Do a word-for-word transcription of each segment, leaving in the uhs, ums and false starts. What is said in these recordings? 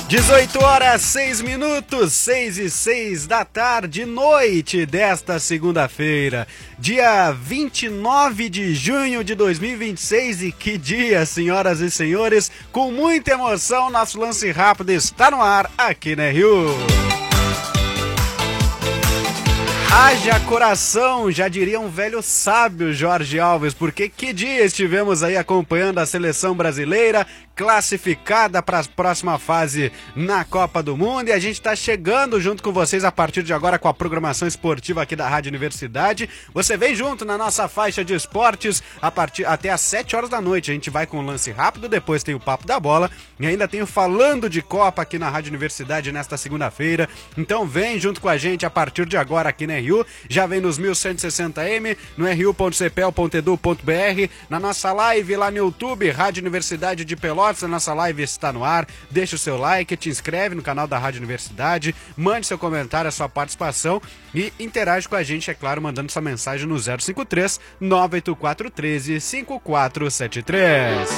dezoito horas, seis minutos, seis e seis da tarde, noite desta segunda-feira, dia vinte e nove de junho de dois mil e vinte e seis. E que dia, senhoras e senhores, com muita emoção, nosso lance rápido está no ar aqui na Rio. Haja coração, já diria um velho sábio Jorge Alves, porque que dia estivemos aí acompanhando a seleção brasileira classificada para a próxima fase na Copa do Mundo, e a gente está chegando junto com vocês a partir de agora com a programação esportiva aqui da Rádio Universidade. Você vem junto na nossa faixa de esportes a partir, até às sete horas da noite. A gente vai com o lance rápido, depois tem o Papo da Bola e ainda tem o Falando de Copa aqui na Rádio Universidade nesta segunda-feira. Então vem junto com a gente a partir de agora aqui na R U, já vem nos mil cento e sessenta M, no r u ponto c p e l ponto e d u ponto b r, na nossa live lá no YouTube, Rádio Universidade de Pelotas. A nossa live está no ar, deixa o seu like, te inscreve no canal da Rádio Universidade, mande seu comentário, a sua participação e interage com a gente, é claro, mandando sua mensagem no zero cinco três, nove oito quatro, um três, cinco quatro sete três.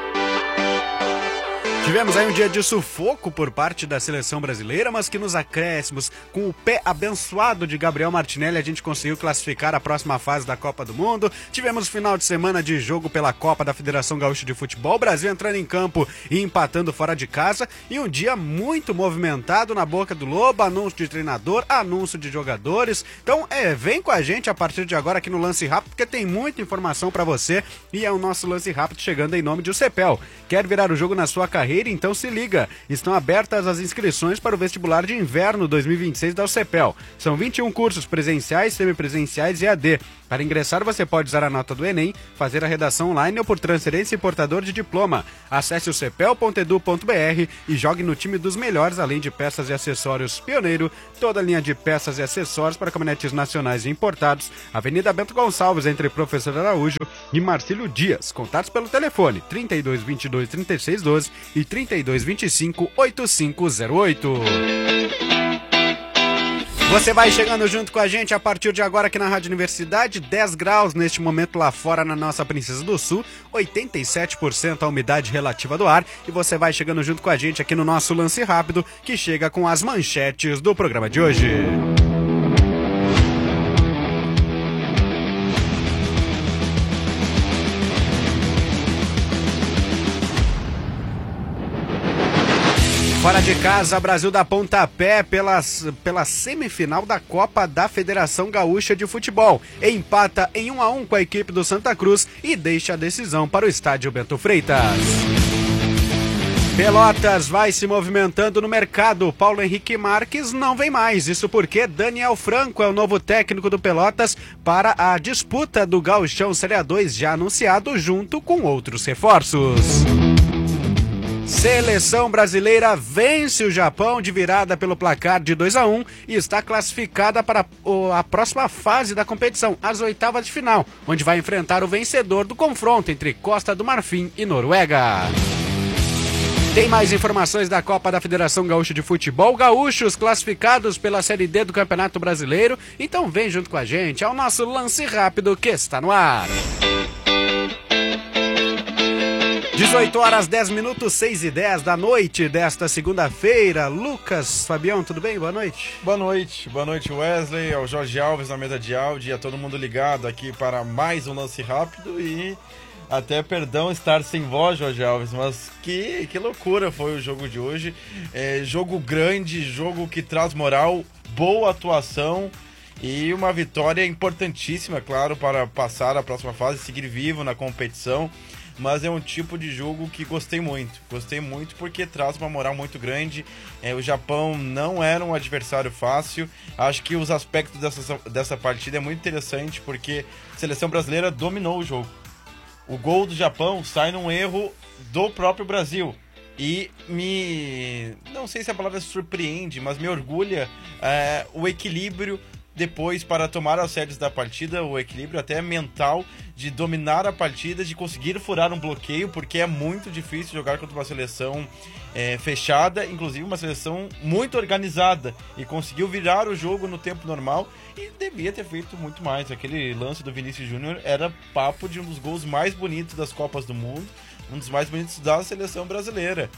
Tivemos aí um dia de sufoco por parte da seleção brasileira, mas que nos acréscimos, com o pé abençoado de Gabriel Martinelli, a gente conseguiu classificar a próxima fase da Copa do Mundo. Tivemos final de semana de jogo pela Copa da Federação Gaúcha de Futebol, Brasil entrando em campo e empatando fora de casa, e um dia muito movimentado na Boca do Lobo, anúncio de treinador, anúncio de jogadores. Então, é, vem com a gente a partir de agora aqui no Lance Rápido, porque tem muita informação para você, e é o nosso Lance Rápido chegando em nome de UCPEL. Quer virar o jogo na sua carreira? Então se liga, estão abertas as inscrições para o vestibular de inverno dois mil e vinte e seis da UCPEL. São vinte e um cursos presenciais, semipresenciais e A D. Para ingressar, você pode usar a nota do Enem, fazer a redação online ou por transferência e portador de diploma. Acesse o c p e l ponto e d u ponto b r e jogue no time dos melhores, além de peças e acessórios Pioneiro, toda a linha de peças e acessórios para caminhonetes nacionais e importados. Avenida Bento Gonçalves, entre Professor Araújo e Marcílio Dias. Contatos pelo telefone trinta e dois, vinte e dois, trinta e seis, doze e trinta e dois, vinte e cinco, oitenta e cinco zero oito. Você vai chegando junto com a gente a partir de agora aqui na Rádio Universidade, dez graus neste momento lá fora na nossa Princesa do Sul, oitenta e sete por cento a umidade relativa do ar, e você vai chegando junto com a gente aqui no nosso Lance Rápido, que chega com as manchetes do programa de hoje. Fora de casa, Brasil dá pontapé pelas, pela semifinal da Copa da Federação Gaúcha de Futebol. Empata em um a um com a equipe do Santa Cruz e deixa a decisão para o estádio Bento Freitas. Pelotas vai se movimentando no mercado. Paulo Henrique Marques não vem mais. Isso porque Daniel Franco é o novo técnico do Pelotas para a disputa do Gauchão Série A dois, já anunciado junto com outros reforços. Seleção brasileira vence o Japão de virada pelo placar de dois a um e está classificada para a próxima fase da competição, as oitavas de final, onde vai enfrentar o vencedor do confronto entre Costa do Marfim e Noruega. Tem mais informações da Copa da Federação Gaúcha de Futebol, gaúchos classificados pela Série D do Campeonato Brasileiro, então vem junto com a gente ao nosso Lance Rápido que está no ar. dezoito horas, dez minutos, seis e dez da noite desta segunda-feira. Lucas, Fabião, tudo bem? Boa noite. Boa noite, boa noite Wesley, ao Jorge Alves na mesa de áudio, a todo mundo ligado aqui para mais um Lance Rápido e até perdão estar sem voz, Jorge Alves, mas que, que loucura foi o jogo de hoje. É, jogo grande, jogo que traz moral, boa atuação e uma vitória importantíssima, claro, para passar a próxima fase, seguir vivo na competição. Mas é um tipo de jogo que gostei muito, gostei muito porque traz uma moral muito grande. É, o Japão não era um adversário fácil, acho que os aspectos dessa, dessa partida é muito interessante porque a seleção brasileira dominou o jogo. O gol do Japão sai num erro do próprio Brasil e me, não sei se a palavra surpreende, mas me orgulha é, o equilíbrio depois para tomar as rédeas da partida, o equilíbrio até mental de dominar a partida, de conseguir furar um bloqueio, porque é muito difícil jogar contra uma seleção é, fechada, inclusive uma seleção muito organizada, e conseguiu virar o jogo no tempo normal e devia ter feito muito mais. Aquele lance do Vinícius Júnior era papo de um dos gols mais bonitos das Copas do Mundo, um dos mais bonitos da seleção brasileira.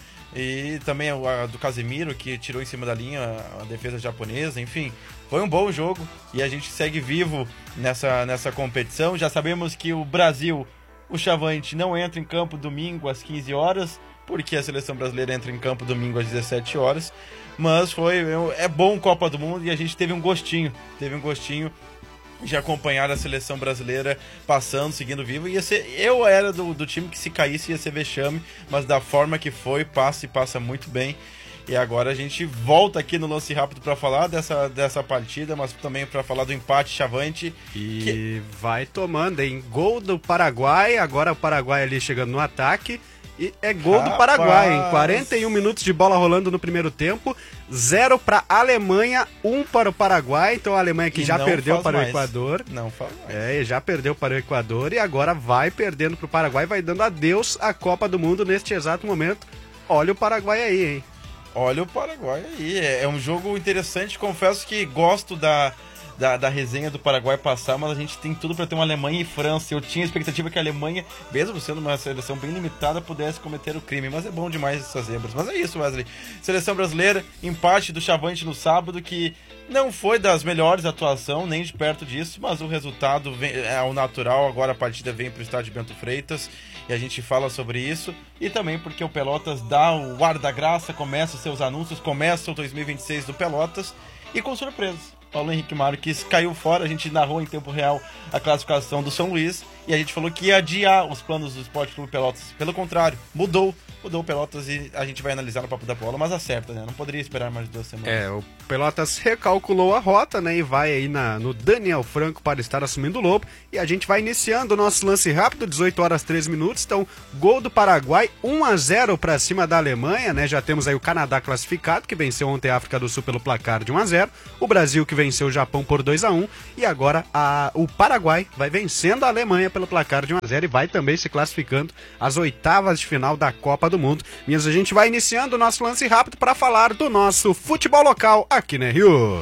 E também a do Casemiro, que tirou em cima da linha a defesa japonesa, enfim, foi um bom jogo e a gente segue vivo nessa, nessa competição. Já sabemos que o Brasil, o Chavante, não entra em campo domingo às quinze horas, porque a seleção brasileira entra em campo domingo às dezessete horas, mas foi, é bom Copa do Mundo e a gente teve um gostinho, teve um gostinho de acompanhar a seleção brasileira passando, seguindo vivo. Ia ser, eu era do, do time que se caísse ia ser vexame, mas da forma que foi, passa e passa muito bem. E agora a gente volta aqui no Lance Rápido para falar dessa, dessa partida, mas também para falar do empate Chavante. E que... vai tomando, hein? Gol do Paraguai, agora o Paraguai ali chegando no ataque. E é gol Rapaz. do Paraguai, hein? quarenta e um minutos de bola rolando no primeiro tempo. Zero para a Alemanha, um para o Paraguai. Então a Alemanha que e já perdeu para mais. o Equador. Não faz mais. É, já perdeu para o Equador e agora vai perdendo para o Paraguai, vai dando adeus à Copa do Mundo neste exato momento. Olha o Paraguai aí, hein? Olha o Paraguai aí. É, é um jogo interessante. Confesso que gosto da... Da, da resenha do Paraguai passar, mas a gente tem tudo para ter uma Alemanha e França. Eu tinha a expectativa que a Alemanha, mesmo sendo uma seleção bem limitada, pudesse cometer o crime, mas é bom demais essas zebras. Mas é isso, Wesley. Seleção brasileira, empate do Chavante no sábado, que não foi das melhores atuações, nem de perto disso, mas o resultado vem, é o natural. Agora a partida vem para o estádio Bento Freitas e a gente fala sobre isso. E também porque o Pelotas dá o ar da graça, começa os seus anúncios, começa o dois mil e vinte e seis do Pelotas e com surpresas. Paulo Henrique Marques caiu fora, a gente narrou em tempo real a classificação do São Luís e a gente falou que ia adiar os planos do Esporte Clube Pelotas. Pelo contrário, mudou, mudou o Pelotas e a gente vai analisar no Papo da Bola, mas acerta, né? Não poderia esperar mais de duas semanas. É, o Pelotas recalculou a rota, né? E vai aí na, no Daniel Franco para estar assumindo o Lobo. E a gente vai iniciando o nosso lance rápido, dezoito horas, treze minutos. Então, gol do Paraguai, um a zero para cima da Alemanha, né? Já temos aí o Canadá classificado, que venceu ontem a África do Sul pelo placar de um a zero. O Brasil, que venceu o Japão por dois a um. E agora a, o Paraguai vai vencendo a Alemanha pelo placar de um a zero e vai também se classificando às oitavas de final da Copa do Mundo. Mas a gente vai iniciando o nosso lance rápido para falar do nosso futebol local aqui na Rio.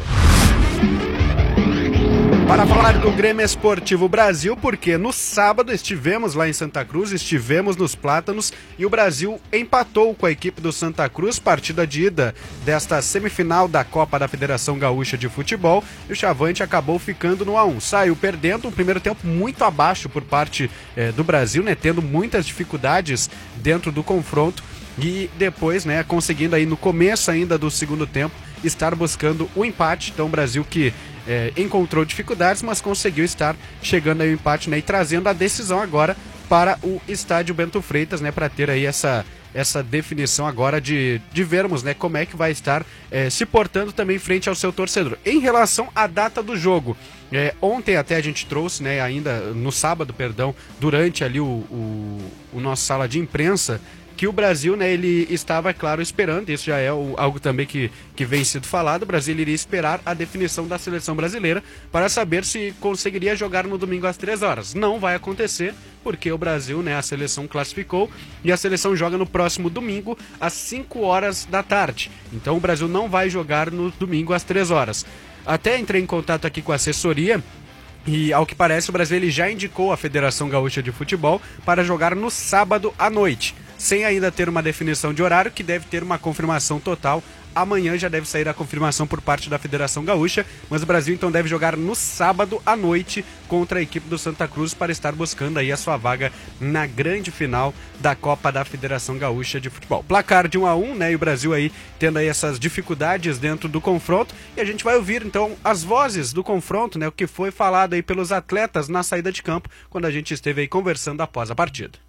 Para falar do Grêmio Esportivo Brasil, porque no sábado estivemos lá em Santa Cruz, estivemos nos Plátanos e o Brasil empatou com a equipe do Santa Cruz, partida de ida desta semifinal da Copa da Federação Gaúcha de Futebol, e o Chavante acabou ficando no a um. Saiu perdendo um primeiro tempo muito abaixo por parte eh, do Brasil, né, tendo muitas dificuldades dentro do confronto e depois, né, conseguindo aí no começo ainda do segundo tempo estar buscando o empate. Então o Brasil que É, encontrou dificuldades, mas conseguiu estar chegando aí o empate, né, e trazendo a decisão agora para o estádio Bento Freitas, né, para ter aí essa, essa definição agora de, de vermos, né, como é que vai estar é, se portando também frente ao seu torcedor. Em relação à data do jogo, é, ontem até a gente trouxe, né, ainda no sábado, perdão, durante ali o, o, o nosso sala de imprensa, que o Brasil, né, ele estava, claro, esperando, isso já é o, algo também que, que vem sido falado, o Brasil iria esperar a definição da seleção brasileira para saber se conseguiria jogar no domingo às três horas. Não vai acontecer, porque o Brasil, né, a seleção classificou e a seleção joga no próximo domingo às cinco horas da tarde. Então o Brasil não vai jogar no domingo às três horas. Até entrei em contato aqui com a assessoria, e ao que parece o Brasil ele já indicou a Federação Gaúcha de Futebol para jogar no sábado à noite, sem ainda ter uma definição de horário, que deve ter uma confirmação total. Amanhã já deve sair a confirmação por parte da Federação Gaúcha, mas o Brasil então deve jogar no sábado à noite contra a equipe do Santa Cruz para estar buscando aí a sua vaga na grande final da Copa da Federação Gaúcha de Futebol. Placar de um a um, né, e o Brasil aí tendo aí essas dificuldades dentro do confronto, e a gente vai ouvir então as vozes do confronto, né, o que foi falado aí pelos atletas na saída de campo, quando a gente esteve aí conversando após a partida.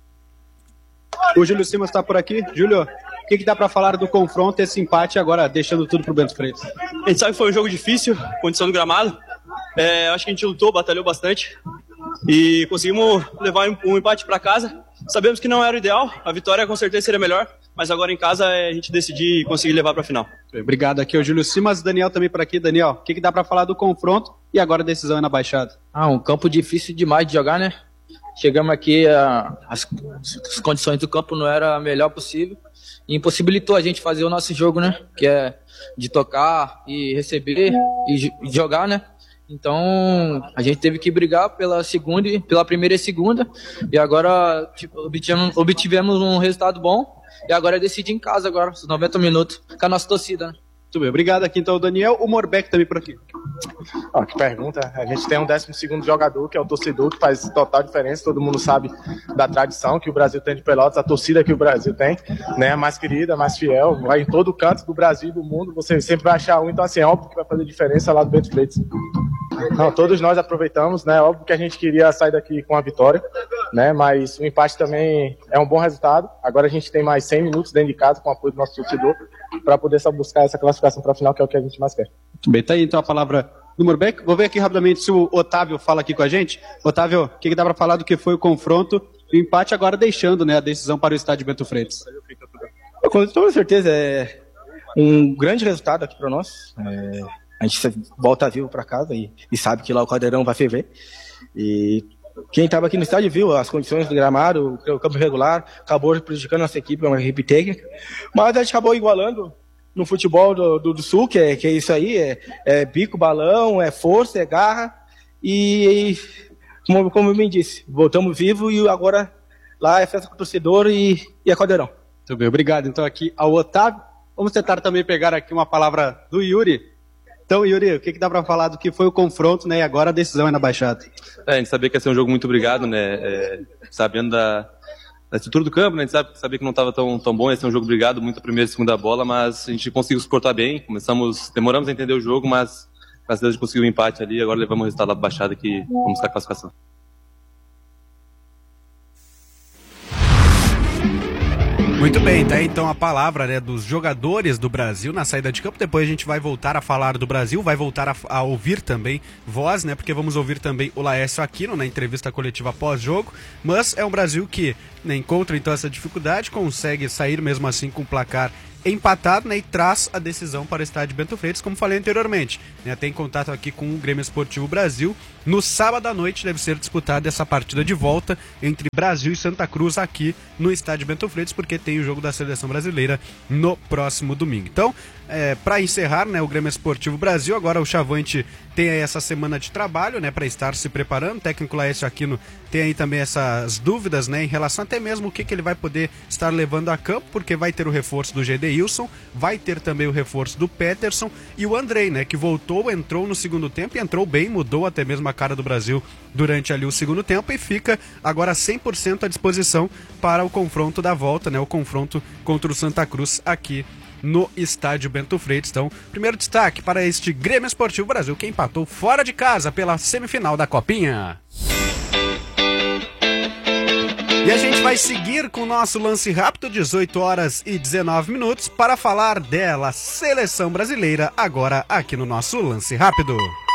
O Júlio Simas está por aqui. Júlio, o que, que dá para falar do confronto, esse empate agora deixando tudo pro Bento Freitas? A gente sabe que foi um jogo difícil, condição do gramado. É, acho que a gente lutou, batalhou bastante e conseguimos levar um empate para casa. Sabemos que não era o ideal, a vitória com certeza seria melhor, mas agora em casa é a gente decidir e conseguir levar para a final. Obrigado, aqui é o Júlio Simas, Daniel também por aqui. Daniel, o que, que dá para falar do confronto e agora a decisão é na Baixada? Ah, um campo difícil demais de jogar, né? Chegamos aqui, a, as, as condições do campo não eram a melhor possível e impossibilitou a gente fazer o nosso jogo, né? Que é de tocar e receber e, e jogar, né? Então, a gente teve que brigar pela segunda, pela primeira e segunda, e agora tipo, obtivemos, obtivemos um resultado bom, e agora é decidir em casa agora, os noventa minutos, com a nossa torcida, né? Muito bem, obrigado aqui então, Daniel. O Morbeck também por aqui. Ah, que pergunta. A gente tem um décimo segundo jogador, que é o torcedor, que faz total diferença. Todo mundo sabe da tradição que o Brasil tem de Pelotas, a torcida que o Brasil tem, né? Mais querida, mais fiel. Vai em todo canto do Brasil e do mundo, você sempre vai achar um. Então, assim, é óbvio que vai fazer diferença lá do Bento Freitas. Não, todos nós aproveitamos, né? Óbvio que a gente queria sair daqui com a vitória, né? Mas o empate também é um bom resultado. Agora a gente tem mais cem minutos dentro de casa com o apoio do nosso torcedor para poder só buscar essa classificação para a final, que é o que a gente mais quer. Muito bem, tá aí então a palavra do Morbeck. Vou ver aqui rapidamente se o Otávio fala aqui com a gente. Otávio, o que, que dá para falar do que foi o confronto? O empate agora deixando, né, a decisão para o estádio Bento Freitas. Com toda certeza, é um grande resultado aqui para nós. É, a gente volta vivo para casa e, e sabe que lá o Caldeirão vai ferver. E quem estava aqui no estádio viu as condições do gramado, o campo irregular, acabou prejudicando a nossa equipe, uma equipe técnica. Mas a gente acabou igualando no futebol do, do, do Sul, que é, que é isso aí, é, é bico, balão, é força, é garra. E, como, como eu me disse, voltamos vivo e agora lá é festa com o torcedor e, e é Caldeirão. Muito bem, obrigado então aqui ao Otávio. Vamos tentar também pegar aqui uma palavra do Yuri. Então, Yuri, o que, que dá para falar do que foi o confronto, né? E agora a decisão é na Baixada. É, a gente sabia que ia ser um jogo muito brigado, né? É, sabendo da, da estrutura do campo, né? A gente sabe, sabia que não estava tão, tão bom, ia ser um jogo brigado, muito a primeira e segunda bola, mas a gente conseguiu se portar bem. Começamos, demoramos a entender o jogo, mas graças a Deus a gente conseguiu um empate ali. Agora levamos o resultado lá para Baixada que vamos buscar a classificação. Muito bem, tá aí então a palavra, né, dos jogadores do Brasil na saída de campo. Depois a gente vai voltar a falar do Brasil, vai voltar a, a ouvir também voz, né, porque vamos ouvir também o Laércio Aquino na entrevista coletiva pós-jogo. Mas é um Brasil que, né, encontra então essa dificuldade, consegue sair mesmo assim com o placar empatado, né, e traz a decisão para o estádio Bento Freitas, como falei anteriormente, né, tem contato aqui com o Grêmio Esportivo Brasil. No sábado à noite deve ser disputada essa partida de volta entre Brasil e Santa Cruz aqui no estádio Bento Freitas, porque tem o jogo da Seleção Brasileira no próximo domingo. Então, é, para encerrar, né, o Grêmio Esportivo Brasil, agora o Chavante tem aí essa semana de trabalho, né, para estar se preparando. O técnico Laércio Aquino tem aí também essas dúvidas, né, em relação até mesmo o que, que ele vai poder estar levando a campo, porque vai ter o reforço do Gedeilson, vai ter também o reforço do Peterson e o Andrei, né, que voltou, entrou no segundo tempo e entrou bem, mudou até mesmo a cara do Brasil durante ali o segundo tempo e fica agora cem por cento à disposição para o confronto da volta, né, o confronto contra o Santa Cruz aqui no estádio Bento Freitas. Então, primeiro destaque para este Grêmio Esportivo Brasil, que empatou fora de casa pela semifinal da Copinha. E a gente vai seguir com o nosso lance rápido, dezoito horas e dezenove minutos, para falar dela, Seleção Brasileira, agora aqui no nosso lance rápido.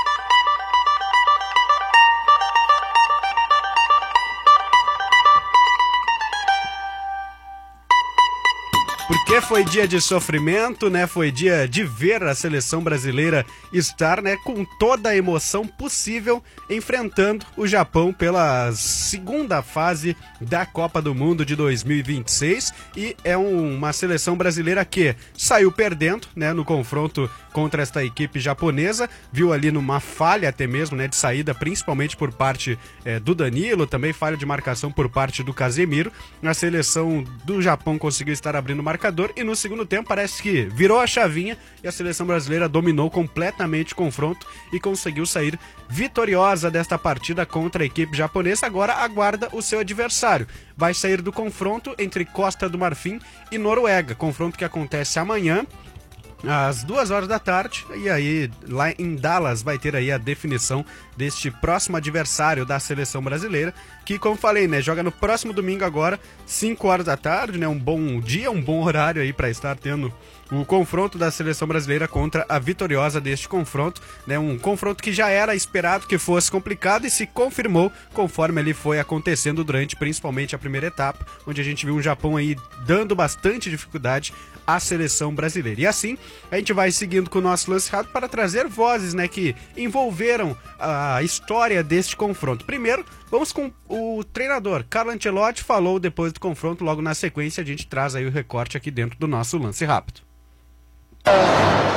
Porque foi dia de sofrimento, né? Foi dia de ver a seleção brasileira estar, né, com toda a emoção possível enfrentando o Japão pela segunda fase da Copa do Mundo de dois mil e vinte e seis. E é um, uma seleção brasileira que saiu perdendo, né, no confronto contra esta equipe japonesa. Viu ali numa falha até mesmo, né, de saída, principalmente por parte é, do Danilo, também falha de marcação por parte do Casemiro. A seleção do Japão conseguiu estar abrindo o marcador e no segundo tempo parece que virou a chavinha e a seleção brasileira dominou completamente o confronto e conseguiu sair vitoriosa desta partida contra a equipe japonesa. Agora aguarda o seu adversário. Vai sair do confronto entre Costa do Marfim e Noruega, confronto que acontece amanhã às duas horas da tarde, e aí lá em Dallas vai ter aí a definição deste próximo adversário da seleção brasileira, que, como falei, né, joga no próximo domingo agora, cinco horas da tarde, né, um bom dia, um bom horário aí para estar tendo o confronto da seleção brasileira contra a vitoriosa deste confronto, né, um confronto que já era esperado que fosse complicado e se confirmou conforme ele foi acontecendo durante principalmente a primeira etapa, onde a gente viu um Japão aí dando bastante dificuldade à seleção brasileira. E assim, a gente vai seguindo com o nosso lance rápido para trazer vozes, né, que envolveram a história deste confronto. Primeiro, vamos com o treinador. Carlo Ancelotti falou depois do confronto, logo na sequência a gente traz aí o recorte aqui dentro do nosso lance rápido. Uh,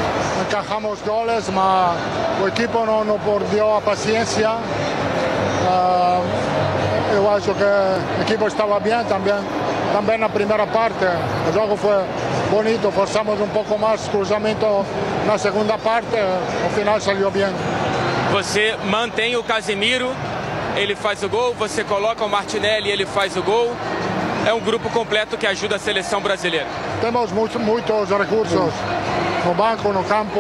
encajamos goles, mas o equipo não, não perdeu a paciência. Uh, eu acho que o equipo estava bem também, também na primeira parte. O jogo foi bonito, forçamos um pouco mais cruzamento na segunda parte, no final saiu bem. Você mantém o Casemiro, ele faz o gol, você coloca o Martinelli, ele faz o gol. É um grupo completo que ajuda a seleção brasileira. Temos muito, muitos recursos no banco, no campo.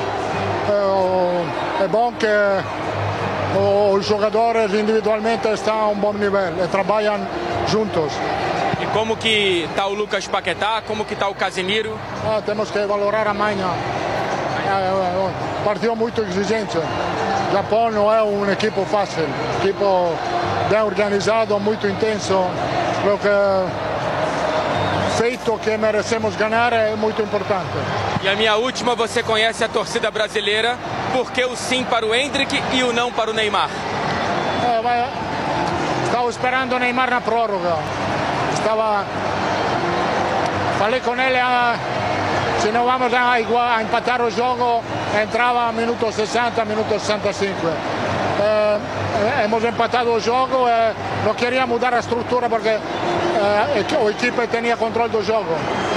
É, é bom que os jogadores individualmente estão a um bom nível e trabalham juntos. E como que está o Lucas Paquetá, como que está o Casemiro? Ah, temos que valorar a manhã. É, é, é, partido muito exigente. O Japão não é uma equipe fácil, equipe bem organizado, muito intenso. O que feito que merecemos ganhar é muito importante. E a minha última, você conhece a torcida brasileira, por que o sim para o Endrick e o não para o Neymar? É, mas estava esperando o Neymar na prórroga. Estava... Falei com ele, ah, se não vamos a, igual, a empatar o jogo, entrava minuto sessenta, minuto sessenta e cinco. Eh, hemos empatado o jogo, eh, não queria mudar a estrutura porque eh, a equipe tinha controle do jogo.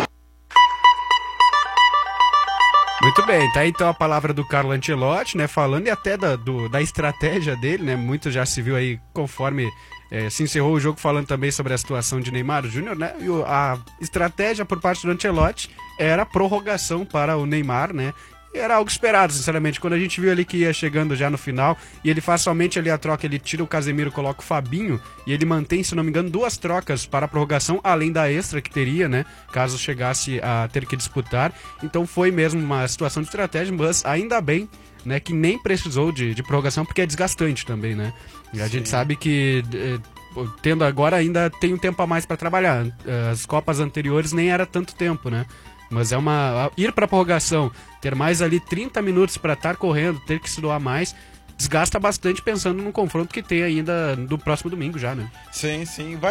Muito bem, tá aí então a palavra do Carlo Ancelotti, né, falando e até da, do, da estratégia dele, né, muito já se viu aí conforme é, se encerrou o jogo falando também sobre a situação de Neymar Júnior, né, e o, a estratégia por parte do Ancelotti era a prorrogação para o Neymar, né, era algo esperado, sinceramente, quando a gente viu ali que ia chegando já no final, e ele faz somente ali a troca, ele tira o Casemiro, coloca o Fabinho, e ele mantém, se não me engano, duas trocas para a prorrogação, além da extra que teria, né, caso chegasse a ter que disputar, então foi mesmo uma situação de estratégia, mas ainda bem, né, que nem precisou de, de prorrogação, porque é desgastante também, né, e a Sim. gente sabe que... Eh, tendo agora ainda tem um tempo a mais para trabalhar, as Copas anteriores nem era tanto tempo, né, mas é uma... ir para a prorrogação, ter mais ali trinta minutos para estar correndo, ter que se doar mais, desgasta bastante pensando no confronto que tem ainda no próximo domingo já, né? Sim, sim. Vai